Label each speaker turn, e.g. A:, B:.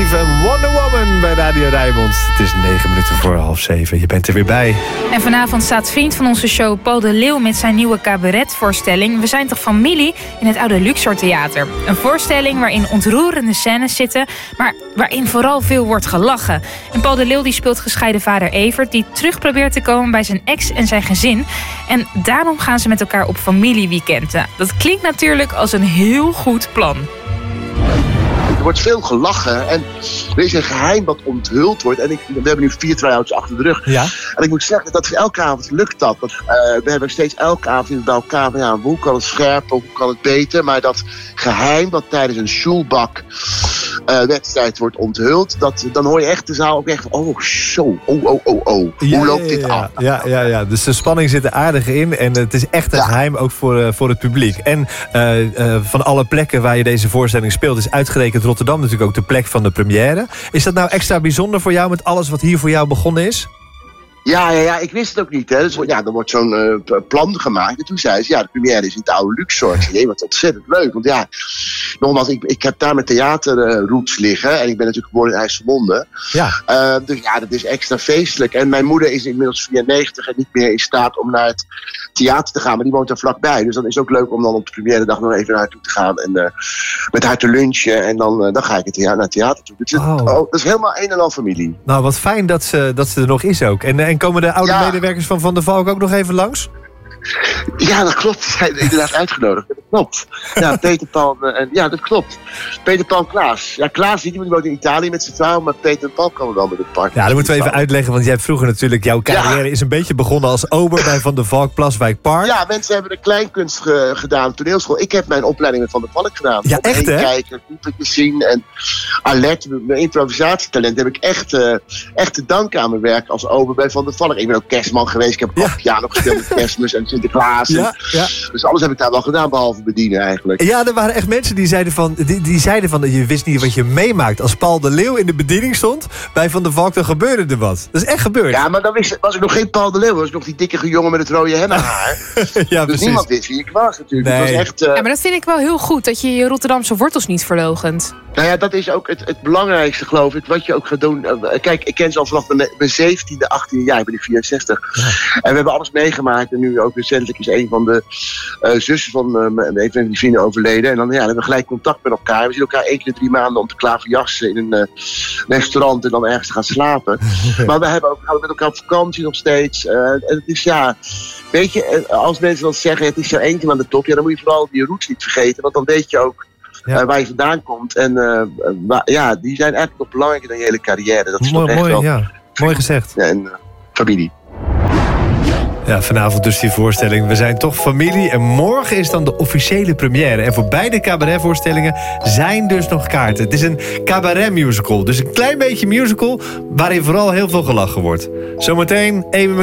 A: en Wonder Woman bij Radio Rijnmond. Het is 7:09. Je bent er weer bij.
B: En vanavond staat vriend van onze show Paul de Leeuw met zijn nieuwe cabaretvoorstelling We zijn toch familie in het oude Luxor Theater. Een voorstelling waarin ontroerende scènes zitten, maar waarin vooral veel wordt gelachen. En Paul de Leeuw die speelt gescheiden vader Evert, die terug probeert te komen bij zijn ex en zijn gezin. En daarom gaan ze met elkaar op familieweekend. Dat klinkt natuurlijk als een heel goed plan.
C: Er wordt veel gelachen en er is een geheim wat onthuld wordt. En we hebben nu 4 try-outs achter de rug.
A: Ja.
C: En ik moet zeggen dat elke avond lukt dat. We hebben steeds elke avond bij elkaar van, ja, hoe kan het scherper, hoe kan het beter. Maar dat geheim dat tijdens een Schulbach wedstrijd wordt onthuld, dan hoor je echt de zaal ook echt van, oh zo, hoe loopt dit af?
A: Ja, dus de spanning zit er aardig in en het is echt een geheim ook voor het publiek. En van alle plekken waar je deze voorstelling speelt is uitgerekend Rotterdam natuurlijk ook de plek van de première. Is dat nou extra bijzonder voor jou met alles wat hier voor jou begonnen is?
C: Ja, ik wist het ook niet. Hè. Dus, ja, er wordt zo'n plan gemaakt. En toen zei ze, ja, de première is in het oude Luxor. Ik zei, nee, wat ontzettend leuk. Want ja, nogmaals, ik heb daar mijn theaterroots liggen. En ik ben natuurlijk geboren in IJsselmonde. Ja. Dus ja, dat is extra feestelijk. En mijn moeder is inmiddels 94 en niet meer in staat om naar het theater te gaan. Maar die woont daar vlakbij. Dus dan is het ook leuk om dan op de première dag nog even naar haar toe te gaan. En met haar te lunchen. En dan ga ik naar het theater toe. Dus dat is helemaal een en al familie. Nou,
A: wat fijn dat ze er nog is ook. En komen de oude medewerkers van Van der Valk ook nog even langs?
C: Ja, dat klopt. Ze zijn inderdaad uitgenodigd. Dat klopt. Ja, Peter Paul ja, dat klopt. Peter Paul en Klaas. Ja, Klaas die woont in Italië met zijn vrouw, maar Peter en Paul komen wel met het park.
A: Ja, dat moeten we even uitleggen, want jij hebt vroeger natuurlijk, jouw carrière is een beetje begonnen als ober bij Van der Valk Plaswijk Park. Ja,
C: mensen hebben de kleinkunst gedaan, toneelschool. Ik heb mijn opleiding met Van der Valk gedaan.
A: Ja, echt hè?
C: Kijken, typetjes zien en alert, mijn improvisatietalent heb ik echt te danken aan mijn werk als ober bij Van der Valk. Ik ben ook kerstman geweest, ik heb ook piano gespeeld met Kerstmis en Sinterklaas. Dus alles heb ik daar wel gedaan, behalve bedienen eigenlijk. Ja, er waren echt mensen die zeiden van je wist niet wat je meemaakt. Als Paul de Leeuw in de bediening stond bij Van der Valk, dan gebeurde er wat. Dat is echt gebeurd. Ja, maar dan was ik nog geen Paul de Leeuw. Dat was nog die dikke jongen met het rode hennahaar. Ja, dus niemand wist wie ik was natuurlijk. Nee. Het was echt,
B: ja, maar dat vind ik wel heel goed, dat je je Rotterdamse wortels niet verloogt.
C: Nou ja, dat is ook het belangrijkste, geloof ik, wat je ook gaat doen. Kijk, ik ken ze al vanaf mijn 17e, 18e jaar, ik ben 64. Ja. En we hebben alles meegemaakt. En nu ook recentelijk is een van de zussen van een van die vrienden overleden. En dan hebben we gelijk contact met elkaar. We zien elkaar 1 keer in 3 maanden om te klaverjassen in een restaurant en dan ergens te gaan slapen. Maar we gaan met elkaar op vakantie nog steeds. Het is weet je, als mensen dan zeggen het is zo eentje aan de top, dan moet je vooral die roots niet vergeten. Want dan weet je ook waar je vandaan komt. En die zijn eigenlijk nog belangrijker dan je hele carrière. Dat is mooi gezegd. En familie.
A: Ja, vanavond dus die voorstelling We zijn toch familie. En morgen is dan de officiële première. En voor beide cabaretvoorstellingen zijn dus nog kaarten. Het is een cabaret musical. Dus een klein beetje musical waarin vooral heel veel gelachen wordt. Zometeen even